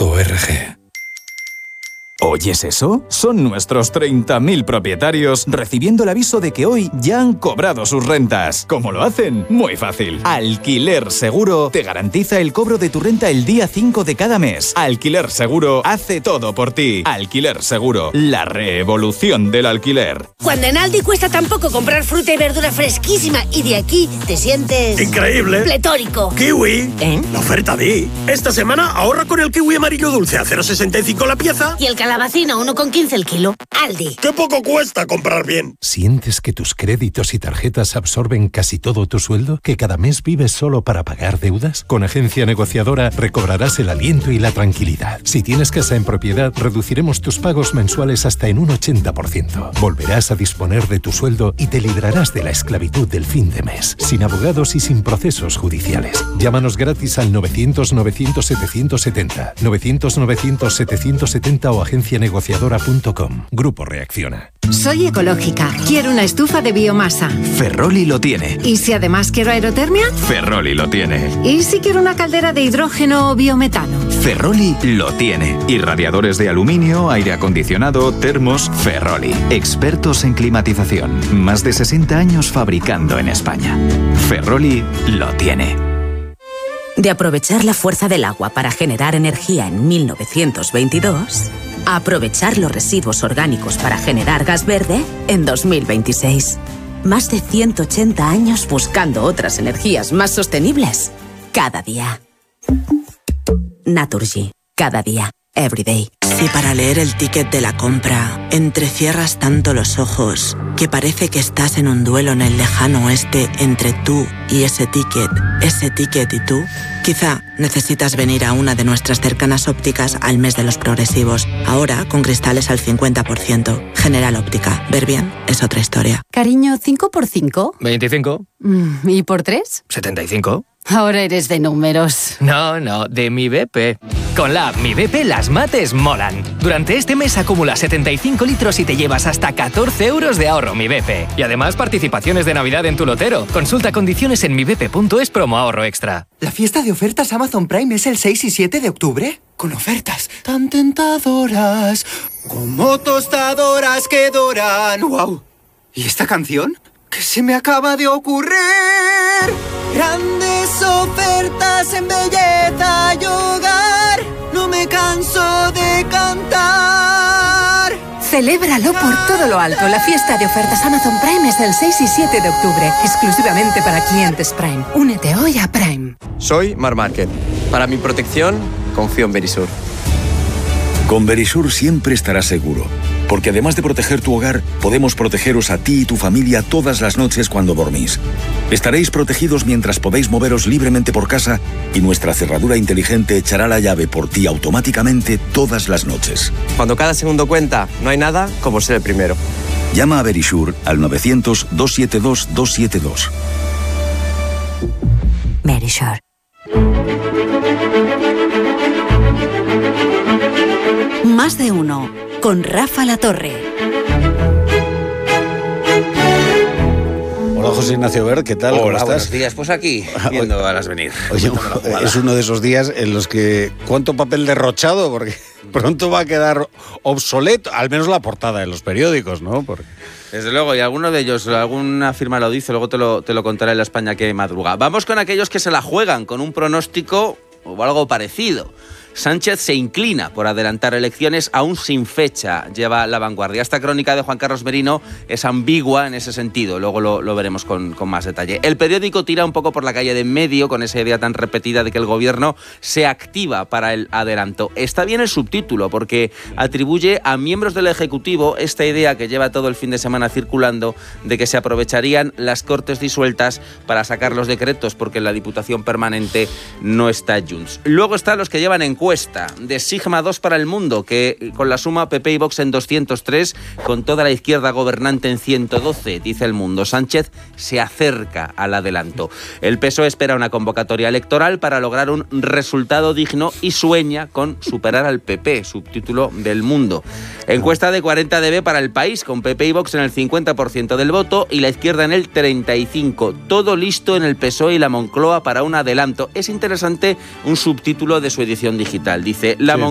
¿Oyes eso? Son nuestros 30.000 propietarios recibiendo el aviso de que hoy ya han cobrado sus rentas. ¿Cómo lo hacen? Muy fácil. Alquiler Seguro te garantiza el cobro de tu renta el día 5 de cada mes. Alquiler Seguro hace todo por ti. Alquiler Seguro, la revolución del alquiler. Cuando en Aldi cuesta tan poco comprar fruta y verdura fresquísima y de aquí te sientes... ¡increíble! ¡Pletórico! ¡Kiwi! La oferta di. Esta semana ahorra con el kiwi amarillo dulce a 0,65 la pieza. Y el calabacino 1,15 el kilo. Aldi. ¡Qué poco cuesta comprar bien! ¿Sientes que tus créditos y tarjetas absorben casi todo tu sueldo? ¿Que cada mes vives solo para pagar deudas? Con Agencia Negociadora recobrarás el aliento y la tranquilidad. Si tienes casa en propiedad, reduciremos tus pagos mensuales hasta en un 80%. Volverás a disponer de tu sueldo y te librarás de la esclavitud del fin de mes, sin abogados y sin procesos judiciales. Llámanos gratis al 900-900-770, 900-900-770 o agencianegociadora.com. Grupo Reacciona. Soy ecológica. Quiero una estufa de biomasa. Ferroli lo tiene. ¿Y si además quiero aerotermia? Ferroli lo tiene. ¿Y si quiero una caldera de hidrógeno o biometano? Ferroli lo tiene. Y radiadores de aluminio, aire acondicionado, termos. Ferroli. Expertos en climatización. Más de 60 años fabricando en España. Ferroli lo tiene. De aprovechar la fuerza del agua para generar energía en 1922... a aprovechar los residuos orgánicos para generar gas verde en 2026. Más de 180 años buscando otras energías más sostenibles. Cada día. Naturgy. Cada día. Everyday. Si para leer el ticket de la compra entrecierras tanto los ojos que parece que estás en un duelo en el lejano oeste entre tú y ese ticket y tú, quizá necesitas venir a una de nuestras cercanas ópticas al mes de los progresivos. Ahora con cristales al 50%. General Óptica. Ver bien es otra historia. Cariño, ¿5 por 5? 25. ¿Y por 3? 75. Ahora eres de números. No, de mi BP. Con la app Mi BP las mates molan. Durante este mes acumula 75 litros y te llevas hasta 14 euros de ahorro Mi BP. Y además participaciones de Navidad en tu lotero. Consulta condiciones en mibp.es promo ahorro extra. ¿La fiesta de ofertas Amazon Prime es el 6 y 7 de octubre? Con ofertas tan tentadoras como tostadoras que doran. ¡Wow! ¿Y esta canción? ¿Qué se me acaba de ocurrir? Grandes ofertas en belleza y hogar. No me canso de cantar. Celébralo por todo lo alto. La fiesta de ofertas Amazon Prime es del 6 y 7 de octubre. Exclusivamente para clientes Prime. Únete hoy a Prime. Soy Marc Márquez. Para mi protección, confío en Verisur. Con Verisur siempre estarás seguro. Porque además de proteger tu hogar, podemos protegeros a ti y tu familia todas las noches cuando dormís. Estaréis protegidos mientras podéis moveros libremente por casa y nuestra cerradura inteligente echará la llave por ti automáticamente todas las noches. Cuando cada segundo cuenta, no hay nada como ser el primero. Llama a Verisur al 900-272-272. Verisur. Más de uno, con Rafa La Torre. Hola José Ignacio Bert, ¿qué tal? Hola, ¿Cómo estás? buenos días. Pues aquí, viendo a las venir. Oye, es uno de esos días en los que... ¿Cuánto papel derrochado? Porque pronto va a quedar obsoleto, al menos la portada de los periódicos, ¿no? Porque... Desde luego, y alguno de ellos, alguna firma lo dice, luego te lo contaré en La España que madruga. Vamos con aquellos que se la juegan con un pronóstico o algo parecido. Sánchez se inclina por adelantar elecciones aún sin fecha, lleva La Vanguardia. Esta crónica de Juan Carlos Merino es ambigua en ese sentido, luego lo veremos con más detalle. El periódico tira un poco por la calle de en medio con esa idea tan repetida de que el gobierno se activa para el adelanto. Está bien el subtítulo porque atribuye a miembros del Ejecutivo esta idea que lleva todo el fin de semana circulando de que se aprovecharían las Cortes disueltas para sacar los decretos porque en la Diputación Permanente no está Junts. Luego están los que llevan encuesta de Sigma 2 para el mundo, que con la suma PP y Vox en 203, con toda la izquierda gobernante en 112, dice El Mundo. Sánchez se acerca al adelanto. El PSOE espera una convocatoria electoral para lograr un resultado digno y sueña con superar al PP, subtítulo del Mundo. Encuesta de 40dB para El País, con PP y Vox en el 50% del voto y la izquierda en el 35%. Todo listo en el PSOE y la Moncloa para un adelanto. Es interesante un subtítulo de su edición digital. Dice, la